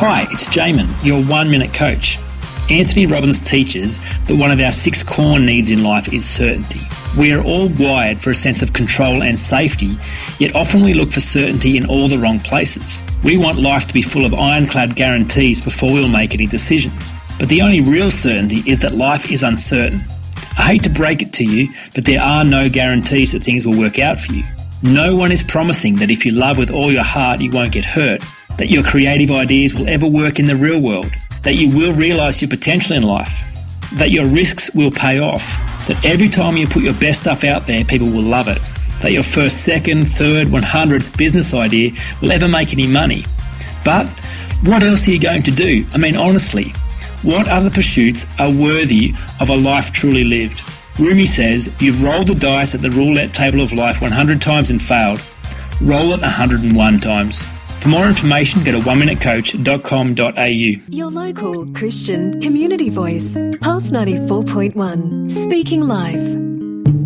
Hi, it's Jamin, your 1 Minute Coach. Anthony Robbins teaches that one of our 6 core needs in life is certainty. We are all wired for a sense of control and safety, yet often we look for certainty in all the wrong places. We want life to be full of ironclad guarantees before we'll make any decisions. But the only real certainty is that life is uncertain. I hate to break it to you, but there are no guarantees that things will work out for you. No one is promising that if you love with all your heart you won't get hurt, that your creative ideas will ever work in the real world, that you will realise your potential in life, that your risks will pay off, that every time you put your best stuff out there, people will love it, that your first, second, third, 100th business idea will ever make any money. But what else are you going to do? I mean, honestly, what other pursuits are worthy of a life truly lived? Rumi says, you've rolled the dice at the roulette table of life 100 times and failed. Roll it 101 times. For more information, go to 1minutecoach.com.au. Your local Christian community voice, Pulse 94.1, speaking life.